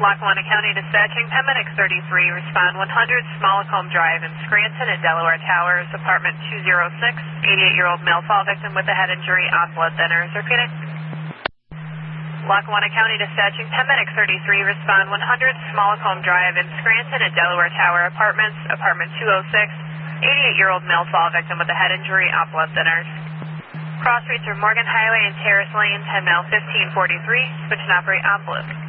Lackawanna County Dispatching, Pembinax 33, respond 100 Smallacombe Drive in Scranton at Delaware Towers, apartment 206, 88-year-old male fall victim with a head injury on blood thinners. Repeating. Lackawanna County Dispatching, Pembinax 33, respond 100 Smallacombe Drive in Scranton at Delaware Tower Apartments, apartment 206, 88-year-old male fall victim with a head injury on blood thinners. Cross streets are Morgan Highway and Terrace Lane, 10 mile 1543, switch and operate en bloc.